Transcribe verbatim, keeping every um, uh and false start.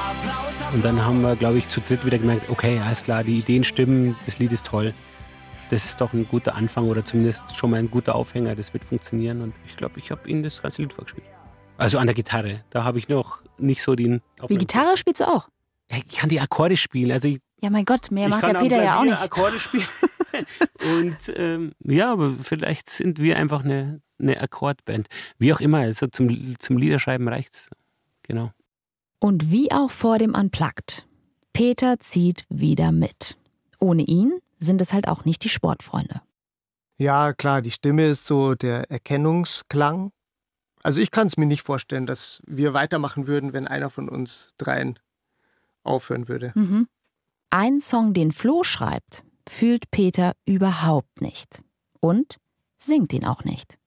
Und dann haben wir, glaube ich, zu dritt wieder gemerkt, okay, alles klar, die Ideen stimmen, das Lied ist toll. Das ist doch ein guter Anfang oder zumindest schon mal ein guter Aufhänger, das wird funktionieren. Und ich glaube, ich habe ihnen das ganze Lied vorgespielt. Also an der Gitarre, da habe ich noch nicht so den... Wie Gitarre spielst du auch? Ja, ich kann die Akkorde spielen. Also ich, ja, mein Gott, mehr ich macht kann ja Peter ja auch nicht. Akkorde spielen. Und ähm, ja, aber vielleicht sind wir einfach eine, eine Akkordband. Wie auch immer, also zum, zum Liederschreiben reicht's. Genau. Und wie auch vor dem Unplugged, Peter zieht wieder mit. Ohne ihn sind es halt auch nicht die Sportfreunde. Ja, klar, die Stimme ist so der Erkennungsklang. Also ich kann es mir nicht vorstellen, dass wir weitermachen würden, wenn einer von uns dreien aufhören würde. Mhm. Ein Song, den Flo schreibt, fühlt Peter überhaupt nicht. Und singt ihn auch nicht.